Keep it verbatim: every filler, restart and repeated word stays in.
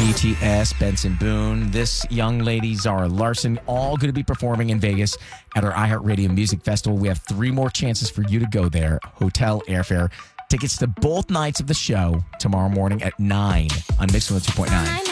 B T S, Benson Boone, this young lady, Zara Larson, all going to be performing in Vegas at our iHeartRadio Music Festival. We have three more chances for you to go there. Hotel, airfare, tickets to both nights of the show tomorrow morning at nine on Mix one oh two point nine.